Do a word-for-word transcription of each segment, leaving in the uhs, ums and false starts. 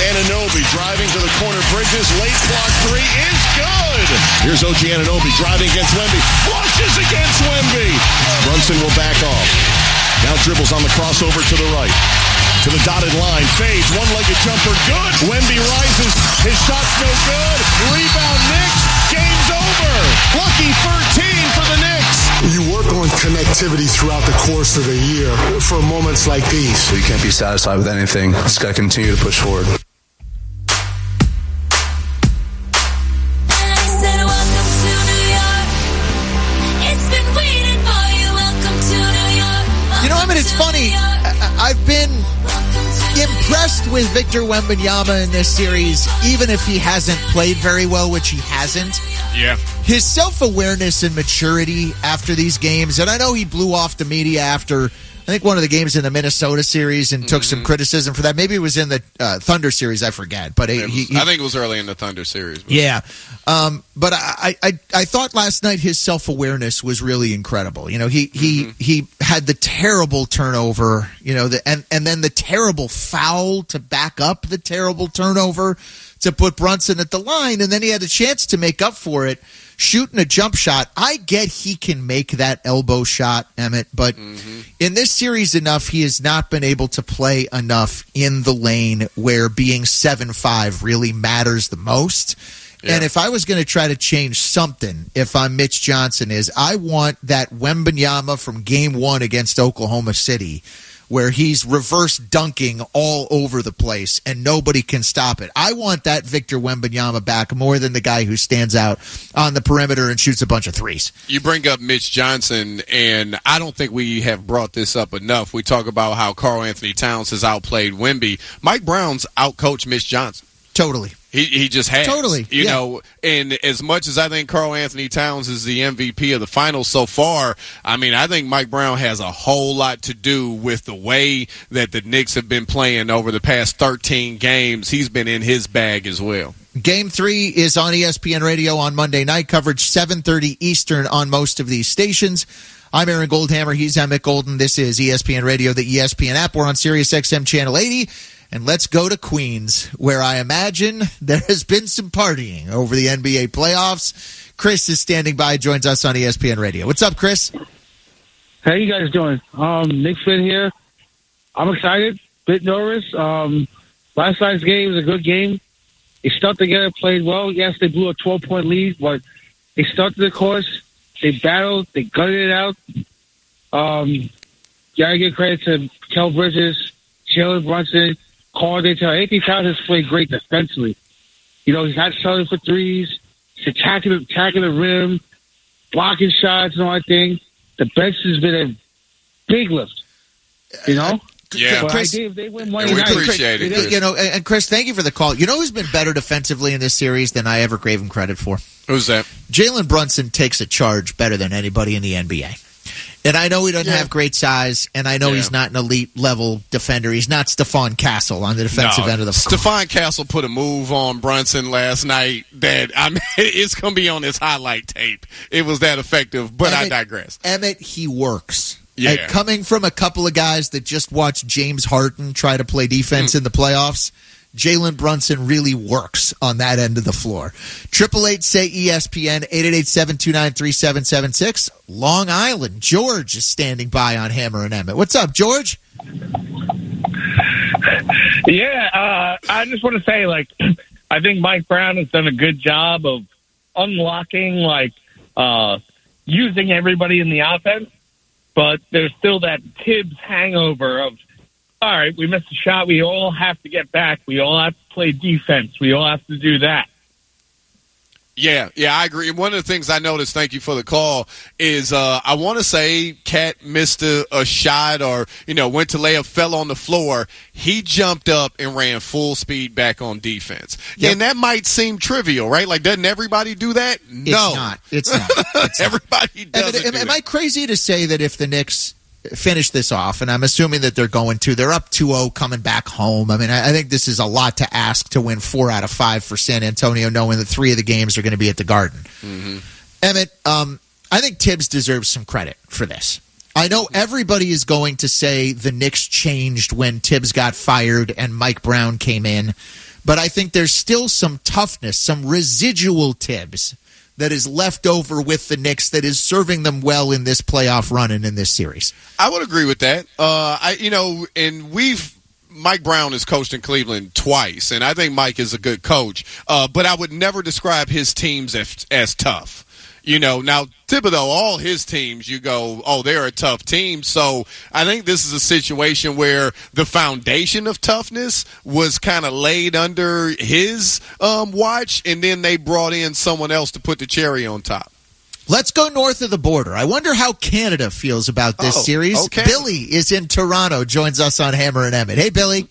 Anunoby driving to the corner. Bridges, late block three is good. Here's O G Anunoby driving against Wemby. Flushes against Wemby. Brunson will back off. Now dribbles on the crossover to the right. To the dotted line. Fades. One-legged jumper. Good. Wemby rises. His shot's no good. Rebound Knicks. Game's over. Lucky thirteen for the Knicks. You work on connectivity throughout the course of the year for moments like these. You can't be satisfied with anything. Just got to continue to push forward. You know, I mean, it's funny. I- I've been impressed with Victor Wembanyama in this series, even if he hasn't played very well, which he hasn't. Yeah. His self-awareness and maturity after these games, and I know he blew off the media after, I think, one of the games in the Minnesota series and mm-hmm. took some criticism for that. Maybe it was in the uh, Thunder series, I forget. But he, was, he, I think it was early in the Thunder series. But. Yeah. Um, but I, I, I thought last night his self-awareness was really incredible. You know, he mm-hmm. he he had the terrible turnover, you know, the, and, and then the terrible foul to back up the terrible turnover to put Brunson at the line, and then he had a chance to make up for it shooting a jump shot. I get he can make that elbow shot, Emmett, but mm-hmm. in this series enough, he has not been able to play enough in the lane where being seven five really matters the most. Yeah. And if I was going to try to change something, if I'm Mitch Johnson, is I want that Wembanyama from game one against Oklahoma City, where he's reverse dunking all over the place and nobody can stop it. I want that Victor Wembanyama back more than the guy who stands out on the perimeter and shoots a bunch of threes. You bring up Mitch Johnson, and I don't think we have brought this up enough. We talk about how Karl Anthony Towns has outplayed Wemby. Mike Brown's outcoached Mitch Johnson. Totally. He he just has. Totally. You yeah. know, and as much as I think Karl Anthony Towns is the M V P of the finals so far, I mean, I think Mike Brown has a whole lot to do with the way that the Knicks have been playing over the past thirteen games. He's been in his bag as well. Game three is on E S P N Radio on Monday night. Coverage seven thirty Eastern on most of these stations. I'm Aaron Goldhammer. He's Emmett Golden. This is E S P N Radio, the E S P N app. We're on Sirius X M Channel eighty. And let's go to Queens, where I imagine there has been some partying over the N B A playoffs. Chris is standing by, joins us on E S P N Radio. What's up, Chris? How you guys doing? Um, Nick Finn here. I'm excited, bit nervous. Um, last night's game was a good game. They stuck together, played well. Yes, they blew a twelve-point lead, but they stuck to the course. They battled. They gutted it out. Um, gotta give credit to Kel Bridges, Jalen Brunson, Carl Dayton. Anthony Towns has played great defensively. You know, he's not selling for threes. He's attacking, attacking the rim, blocking shots and all that thing. The bench has been a big lift. You know? Yeah. But Chris, I, they, they win one we night. appreciate it, Chris. You know, and Chris, thank you for the call. You know who's been better defensively in this series than I ever gave him credit for? Who's that? Jalen Brunson takes a charge better than anybody in the N B A. And I know he doesn't yeah. have great size, and I know yeah. he's not an elite-level defender. He's not Stephon Castle on the defensive no, end of the floor. Stephon Castle put a move on Brunson last night that, I mean, it's going to be on his highlight tape. It was that effective, but Emmett, I digress. Emmett, he works. Yeah. Like, coming from a couple of guys that just watched James Harden try to play defense mm. in the playoffs, Jalen Brunson really works on that end of the floor. Triple eight say E S P N eight eight eight, seven two nine, three seven seven six. Long Island, George is standing by on Hammer and Emmett. What's up, George? Yeah, uh, I just want to say, like, I think Mike Brown has done a good job of unlocking, like, uh, using everybody in the offense, but there's still that Tibbs hangover of, all right, we missed a shot. We all have to get back. We all have to play defense. We all have to do that. Yeah, yeah, I agree. One of the things I noticed, thank you for the call, is uh, I want to say Cat missed a, a shot or, you know, went to lay up, fell on the floor. He jumped up and ran full speed back on defense. Yep. And that might seem trivial, right? Like, doesn't everybody do that? No. It's not. It's not. It's everybody not. does Am, am, am I crazy to say that if the Knicks finish this off, and I'm assuming that they're going to, they're up two oh coming back home. I mean, I, I think this is a lot to ask to win four out of five for San Antonio, knowing that three of the games are going to be at the Garden. Mm-hmm. Emmett, um, I think Tibbs deserves some credit for this. I know everybody is going to say the Knicks changed when Tibbs got fired and Mike Brown came in, but I think there's still some toughness, some residual Tibbs that is left over with the Knicks that is serving them well in this playoff run and in this series. I would agree with that. Uh, I, you know, and we've Mike Brown has coached in Cleveland twice, and I think Mike is a good coach. Uh, but I would never describe his teams as, as tough. You know, now Thibodeau, all his teams, you go, oh, they're a tough team. So I think this is a situation where the foundation of toughness was kind of laid under his um, watch, and then they brought in someone else to put the cherry on top. Let's go north of the border. I wonder how Canada feels about this oh, series. Okay. Billy is in Toronto, joins us on Hammer and Emmett. Hey, Billy.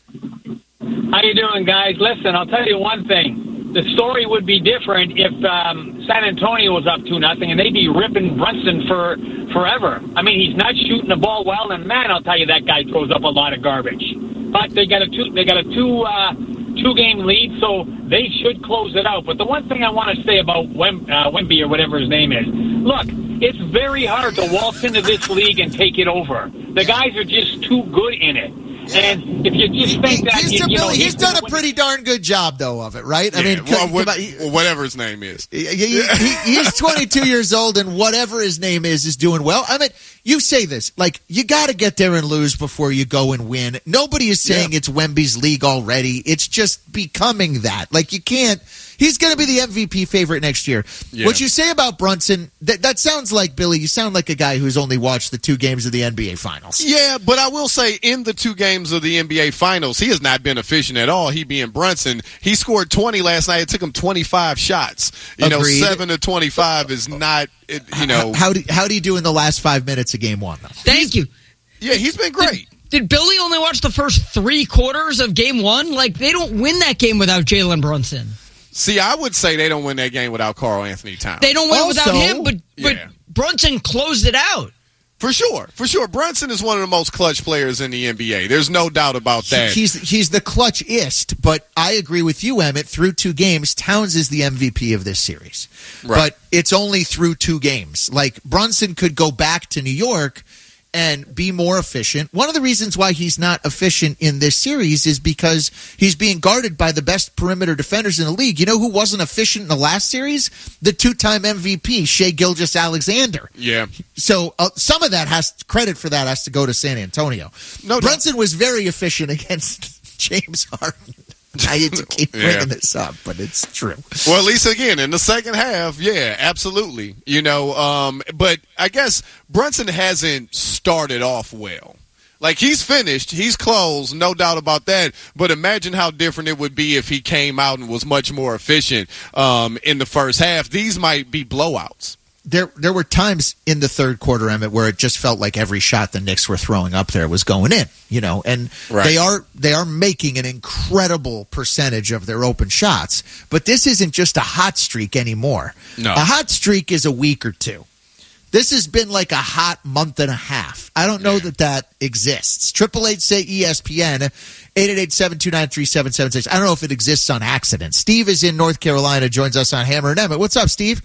How you doing, guys? Listen, I'll tell you one thing. The story would be different if um, San Antonio was up two nothing, and they'd be ripping Brunson for forever. I mean, he's not shooting the ball well, and man, I'll tell you, that guy throws up a lot of garbage. But they got a two, they got a two, uh, two game lead, so they should close it out. But the one thing I want to say about Wem, uh, Wemby or whatever his name is, look, it's very hard to waltz into this league and take it over. The guys are just too good in it. And if you just think that, he's, you, done, you know, he's, he's done a win- pretty darn good job, though, of it, right? Yeah, I mean, well, what, about, he, whatever his name is. He, he, he, he's twenty-two years old, and whatever his name is, is doing well. I mean, you say this, like, you got to get there and lose before you go and win. Nobody is saying yeah. it's Wemby's league already. It's just becoming that. Like, you can't. He's going to be the M V P favorite next year. Yeah. What you say about Brunson, that, that sounds like, Billy, you sound like a guy who's only watched the two games of the N B A Finals. Yeah, but I will say in the two games of the N B A Finals, he has not been efficient at all, he being Brunson. He scored twenty last night. It took him twenty-five shots. You Agreed. know, seven to twenty-five is not, you know. How, how, do, how do you do in the last five minutes of game one, though? Thank you. Yeah, he's been great. Did, did Billy only watch the first three quarters of game one? Like, they don't win that game without Jalen Brunson. See, I would say they don't win that game without Karl Anthony Towns. They don't win also, without him, but, but yeah. Brunson closed it out. For sure, for sure. Brunson is one of the most clutch players in the N B A. There's no doubt about that. He's he's the clutchist, but I agree with you, Emmett. Through two games, Towns is the M V P of this series. Right. But it's only through two games. Like, Brunson could go back to New York and be more efficient. One of the reasons why he's not efficient in this series is because he's being guarded by the best perimeter defenders in the league. You know who wasn't efficient in the last series? The two-time M V P, Shai Gilgeous-Alexander. Yeah. So uh, some of that has credit for that has to go to San Antonio. No, Brunson was very efficient against James Harden. I hate to keep bringing yeah. this up, but it's true. Well, at least again in the second half, yeah, absolutely. You know, um, but I guess Brunson hasn't started off well. Like, he's finished, he's closed, no doubt about that. But imagine how different it would be if he came out and was much more efficient um, in the first half. These might be blowouts. There there were times in the third quarter, Emmett, where it just felt like every shot the Knicks were throwing up there was going in, you know, and right. they are they are making an incredible percentage of their open shots. But this isn't just a hot streak anymore. No. A hot streak is a week or two. This has been like a hot month and a half. I don't know yeah. that that exists. Triple eight say E S P N, eight eight eight, seven two nine, three seven seven six. I don't know if it exists on accident. Steve is in North Carolina, joins us on Hammer and Emmett. What's up, Steve?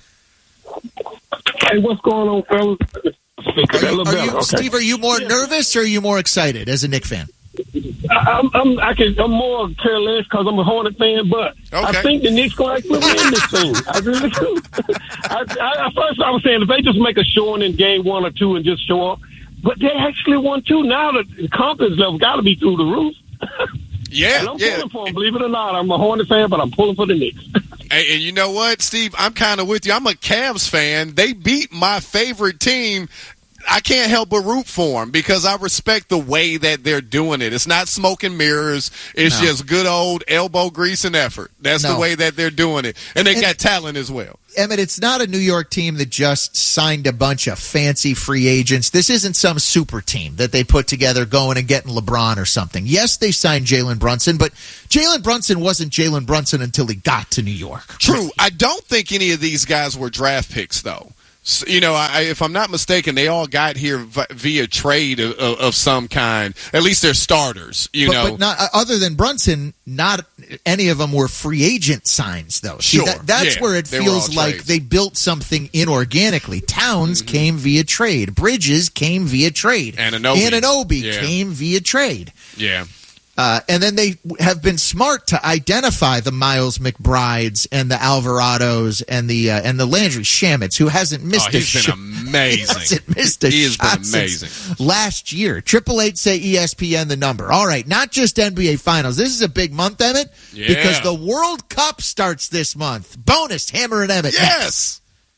Hey, what's going on, fellas? Are you, are you, okay. Steve, are you more nervous or are you more excited as a Knicks fan? I'm, I'm, I can, I'm more careless because I'm a Hornet fan, but okay. I think the Knicks going to actually win this thing. I really do. I, I, at first, I was saying if they just make a showing in game one or two and just show up, but they actually won two. Now the confidence level got to be through the roof. Yeah, and I'm yeah. pulling for them, believe it or not. I'm a Hornet fan, but I'm pulling for the Knicks. Hey, and you know what, Steve? I'm kind of with you. I'm a Cavs fan. They beat my favorite team. I can't help but root for them because I respect the way that they're doing it. It's not smoke and mirrors. It's no. just good old elbow grease and effort. That's no. the way that they're doing it. And they and, got talent as well. Emmett, it's not a New York team that just signed a bunch of fancy free agents. This isn't some super team that they put together going and getting LeBron or something. Yes, they signed Jalen Brunson, but Jalen Brunson wasn't Jalen Brunson until he got to New York. True. I don't think any of these guys were draft picks, though. So, you know, I, if I'm not mistaken, they all got here via trade of, of, of some kind. At least they're starters, you but, know. But not, other than Brunson, not any of them were free agent signs, though. See, sure. that, that's yeah. where it they feels like trades. they built something inorganically. Towns mm-hmm. came via trade. Bridges came via trade. Anunoby, Anunoby yeah. came via trade. Yeah. Uh, and then they have been smart to identify the Miles McBrides and the Alvarados and the uh, and the Landry Shamits, who hasn't missed oh, a he's shot. been amazing. He hasn't missed a he has shot been amazing. Last year. Triple eight say E S P N the number. All right, not just N B A Finals. This is a big month, Emmett, yeah. because the World Cup starts this month. Bonus, Hammer and Emmett. Yes.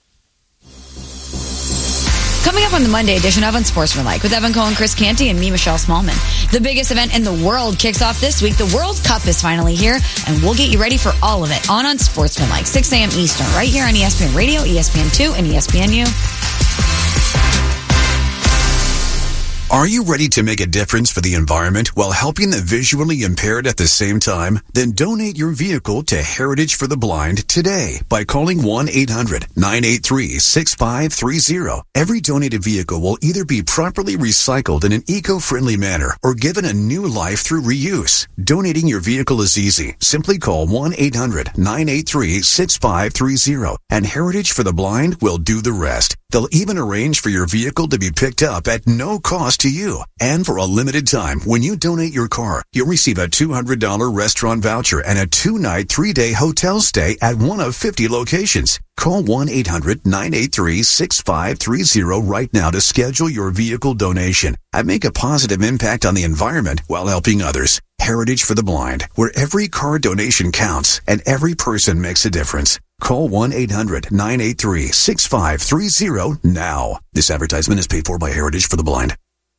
Coming up on the Monday edition of Unsportsmanlike with Evan Cohen, Chris Canty, and me, Michelle Smallman. The biggest event in the world kicks off this week. The World Cup is finally here, and we'll get you ready for all of it on Unsportsmanlike, six a.m. Eastern, right here on E S P N Radio, E S P N two, and E S P N U. Are you ready to make a difference for the environment while helping the visually impaired at the same time? Then donate your vehicle to Heritage for the Blind today by calling one eight hundred nine eight three six five three zero. Every donated vehicle will either be properly recycled in an eco-friendly manner or given a new life through reuse. Donating your vehicle is easy. Simply call one eight hundred nine eight three six five three zero and Heritage for the Blind will do the rest. They'll even arrange for your vehicle to be picked up at no cost to you. And for a limited time, when you donate your car, you'll receive a two hundred dollars restaurant voucher and a two-night, three-day hotel stay at one of fifty locations. Call one eight hundred nine eight three six five three zero right now to schedule your vehicle donation and make a positive impact on the environment while helping others. Heritage for the Blind, where every car donation counts and every person makes a difference. Call one eight hundred nine eight three six five three zero now. This advertisement is paid for by Heritage for the Blind.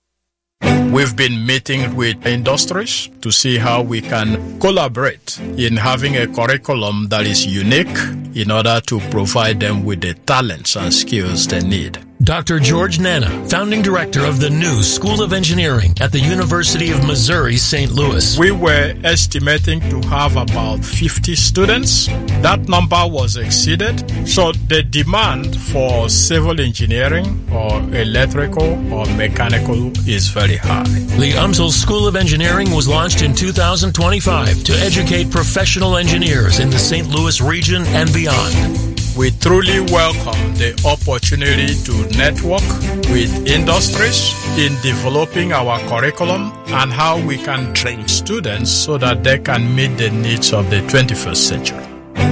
We've been meeting with industries to see how we can collaborate in having a curriculum that is unique in order to provide them with the talents and skills they need. Doctor George Nana, founding director of the new School of Engineering at the University of Missouri, Saint Louis. We were estimating to have about fifty students. That number was exceeded. So the demand for civil engineering or electrical or mechanical is very high. The U M S L School of Engineering was launched in two thousand twenty-five to educate professional engineers in the Saint Louis region and beyond. We truly welcome the opportunity to network with industries in developing our curriculum and how we can train students so that they can meet the needs of the twenty-first century.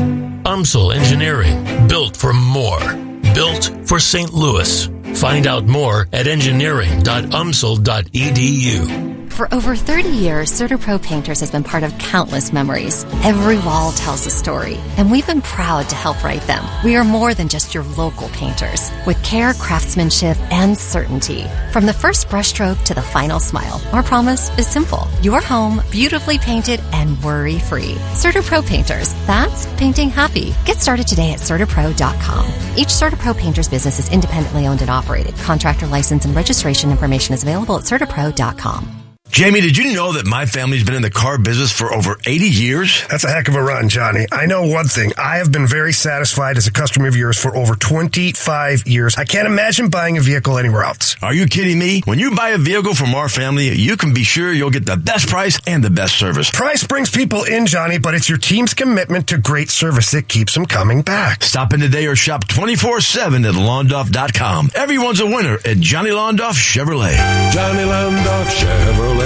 U M S L Engineering, built for more. Built for Saint Louis. Find out more at engineering dot u m s l dot e d u. For over thirty years, CertaPro Painters has been part of countless memories. Every wall tells a story, and we've been proud to help write them. We are more than just your local painters, with care, craftsmanship, and certainty. From the first brushstroke to the final smile, our promise is simple. Your home, beautifully painted and worry-free. CertaPro Painters, that's painting happy. Get started today at CertaPro dot com. Each CertaPro Painters business is independently owned and operated. Contractor license and registration information is available at CertaPro dot com. Jamie, did you know that my family's been in the car business for over eighty years? That's a heck of a run, Johnny. I know one thing. I have been very satisfied as a customer of yours for over twenty-five years. I can't imagine buying a vehicle anywhere else. Are you kidding me? When you buy a vehicle from our family, you can be sure you'll get the best price and the best service. Price brings people in, Johnny, but it's your team's commitment to great service that keeps them coming back. Stop in today or shop twenty-four seven at Londoff dot com. Everyone's a winner at Johnny Londoff Chevrolet. Johnny Londoff Chevrolet.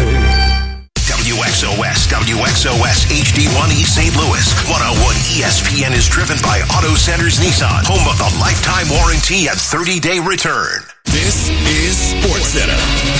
W X O S, W X O S H D one E Saint Louis. one oh one E S P N is driven by Auto Centers Nissan, home of the lifetime warranty and thirty-day return. This is SportsCenter.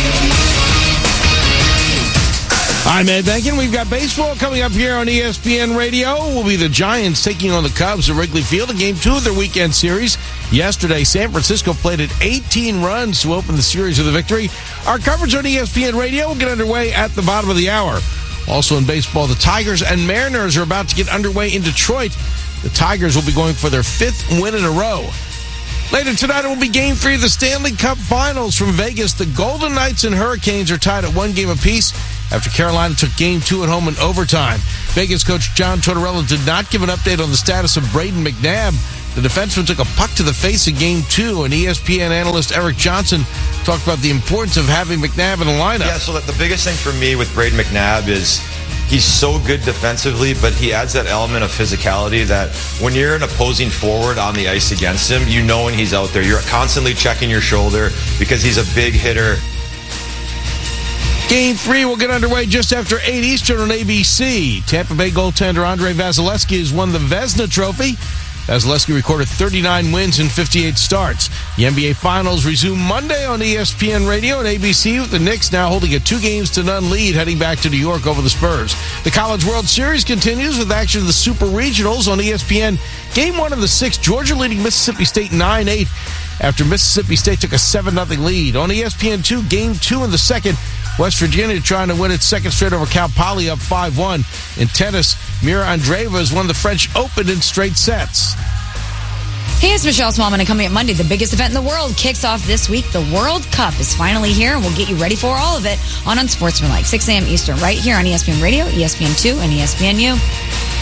I'm Ed Benkin. We've got baseball coming up here on E S P N Radio. Will be the Giants taking on the Cubs at Wrigley Field in game two of their weekend series. Yesterday, San Francisco played at eighteen runs to open the series with a victory. Our coverage on E S P N Radio will get underway at the bottom of the hour. Also in baseball, the Tigers and Mariners are about to get underway in Detroit. The Tigers will be going for their fifth win in a row. Later tonight, it will be Game three of the Stanley Cup Finals from Vegas. The Golden Knights and Hurricanes are tied at one game apiece after Carolina took Game two at home in overtime. Vegas coach John Tortorella did not give an update on the status of Braden McNabb. The defenseman took a puck to the face in Game two, and E S P N analyst Eric Johnson talked about the importance of having McNabb in the lineup. Yeah, so the biggest thing for me with Braden McNabb is he's so good defensively, but he adds that element of physicality that when you're an opposing forward on the ice against him, you know when he's out there. You're constantly checking your shoulder because he's a big hitter. Game three will get underway just after eight Eastern on A B C. Tampa Bay goaltender Andrei Vasilevsky has won the Vezina Trophy. Vasilevsky recorded thirty-nine wins in fifty-eight starts. The N B A Finals resume Monday on E S P N Radio and A B C, with the Knicks now holding a two games to none lead heading back to New York over the Spurs. The College World Series continues with action of the Super Regionals on E S P N. Game one of the sixth, Georgia leading Mississippi State nine eight after Mississippi State took a seven nothing lead. On E S P N two, Game two in the second, West Virginia trying to win its second straight over Cal Poly, up five one. In tennis, Mira Andreeva has won the French Open in straight sets. Hey, it's Michelle Smallman, and coming up Monday, the biggest event in the world kicks off this week. The World Cup is finally here, and we'll get you ready for all of it on Unsportsmanlike, six a.m. Eastern, right here on E S P N Radio, E S P N two, and E S P N U.